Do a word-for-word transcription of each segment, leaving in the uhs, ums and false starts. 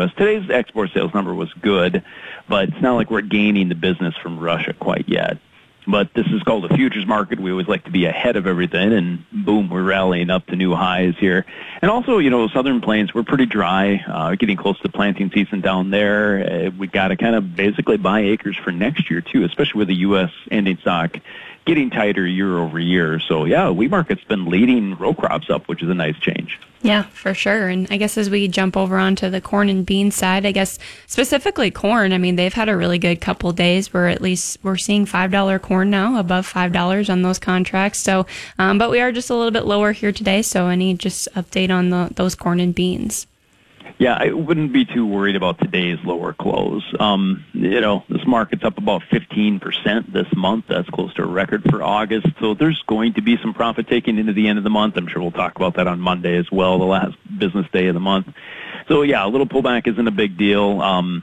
S. Today's export sales number was good, but it's not like we're gaining the business from Russia quite yet. But this is called a futures market. We always like to be ahead of everything, and boom, we're rallying up to new highs here. And also, you know, Southern Plains, we're pretty dry, uh, getting close to planting season down there. Uh, we got to kind of basically buy acres for next year, too, especially with the U S ending stock getting tighter year over year. So, yeah, wheat market's been leading row crops up, which is a nice change. Yeah, for sure. And I guess as we jump over onto the corn and bean side, I guess specifically corn, I mean, they've had a really good couple days where at least we're seeing five dollars corn now, above five dollars on those contracts. So, um, but we are just a little bit lower here today. So any just update on the, those corn and beans? Yeah, I wouldn't be too worried about today's lower close. Um, you know, this market's up about fifteen percent this month. That's close to a record for August. So there's going to be some profit taking into the end of the month. I'm sure we'll talk about that on Monday as well, the last business day of the month. So, yeah, a little pullback isn't a big deal. Um,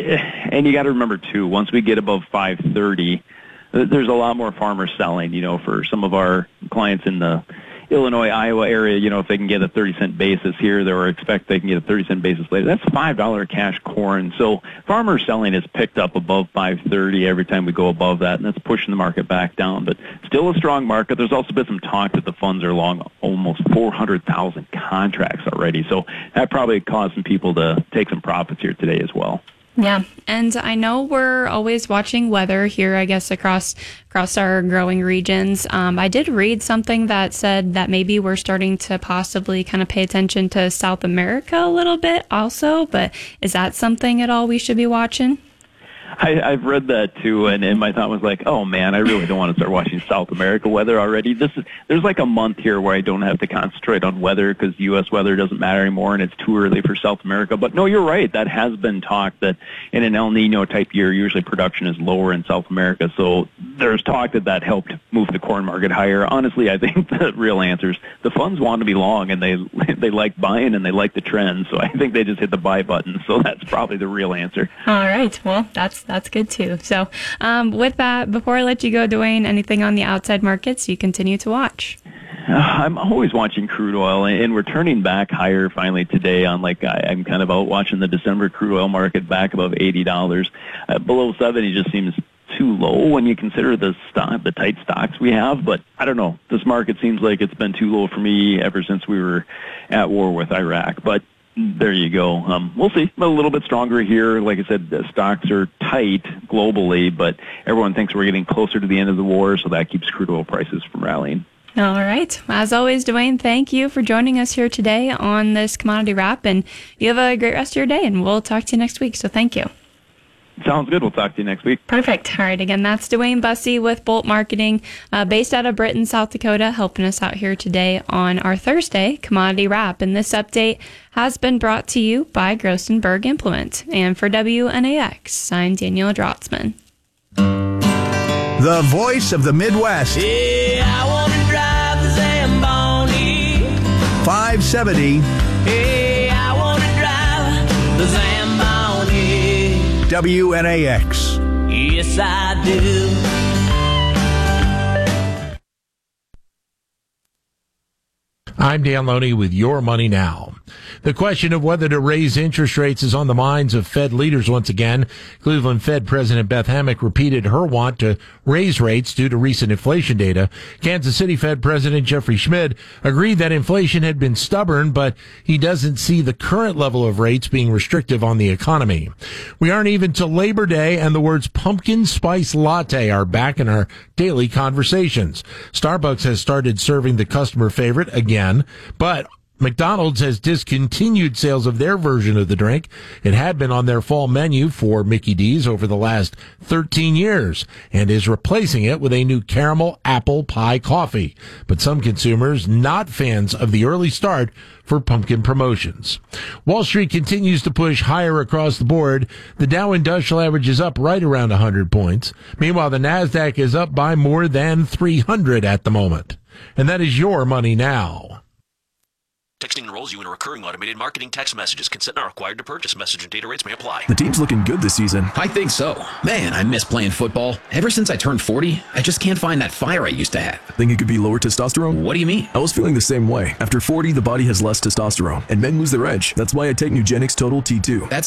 and you got to remember, too, once we get above five thirty, there's a lot more farmers selling, you know, for some of our clients in the Illinois, Iowa area. You know, if they can get a thirty cent basis here, they or expect they can get a thirty cent basis later. That's five dollars cash corn. So farmer selling has picked up above five thirty every time we go above that, and that's pushing the market back down. But still a strong market. There's also been some talk that the funds are long almost four hundred thousand contracts already. So that probably caused some people to take some profits here today as well. Yeah, and I know we're always watching weather here, I guess, across across our growing regions. Um, I did read something that said that maybe we're starting to possibly kind of pay attention to South America a little bit also, but is that something at all we should be watching? I, I've read that too, and, and my thought was like, oh man, I really don't want to start watching South America weather already. This is there's like a month here where I don't have to concentrate on weather because U S weather doesn't matter anymore, and it's too early for South America. But no, you're right. That has been talk that in an El Nino type year, usually production is lower in South America. So there's talk that that helped move the corn market higher. Honestly, I think the real answer is the funds want to be long, and they they like buying and they like the trend. So I think they just hit the buy button. So that's probably the real answer. All right. Well, that's That's good too. So um, with that, before I let you go, Dwayne, anything on the outside markets you continue to watch? Uh, I'm always watching crude oil, and we're turning back higher finally today on like I, I'm kind of out watching the December crude oil market back above eighty dollars. Uh, below seventy just seems too low when you consider the stock, the tight stocks we have. But I don't know. This market seems like it's been too low for me ever since we were at war with Iraq. But there you go. Um, we'll see. A little bit stronger here. Like I said, the stocks are tight globally, but everyone thinks we're getting closer to the end of the war, so that keeps crude oil prices from rallying. All right. As always, Dwayne, thank you for joining us here today on this Commodity Wrap, and you have a great rest of your day, and we'll talk to you next week. So thank you. Sounds good. We'll talk to you next week. Perfect. All right. Again, that's Dwayne Bussey with Bolt Marketing, uh, based out of Britain, South Dakota, helping us out here today on our Thursday Commodity Wrap. And this update has been brought to you by Grostenberg Implement. And for W N A X, I'm Daniel Drotzman. The voice of the Midwest. Yeah, I want to drive the Zamboni. five seventy. Hey, I want to drive the Zamboni. W N A X. Yes, I do. I'm Dan Loney with Your Money Now. The question of whether to raise interest rates is on the minds of Fed leaders once again. Cleveland Fed President Beth Hammack repeated her want to raise rates due to recent inflation data. Kansas City Fed President Jeffrey Schmidt agreed that inflation had been stubborn, but he doesn't see the current level of rates being restrictive on the economy. We aren't even to Labor Day, and the words pumpkin spice latte are back in our daily conversations. Starbucks has started serving the customer favorite again, but McDonald's has discontinued sales of their version of the drink. It had been on their fall menu for Mickey D's over the last thirteen years and is replacing it with a new caramel apple pie coffee. But some consumers not fans of the early start for pumpkin promotions. Wall Street continues to push higher across the board. The Dow Industrial Average is up right around one hundred points. Meanwhile, the NASDAQ is up by more than three hundred at the moment. And that is Your Money Now. Texting enrolls you in a recurring automated marketing text messages. Consent not required to purchase. Message and data rates may apply. The team's looking good this season. I think so. Man, I miss playing football. Ever since I turned forty, I just can't find that fire I used to have. Think it could be lower testosterone? What do you mean? I was feeling the same way. After forty, the body has less testosterone, and men lose their edge. That's why I take Nugenix Total T two. That's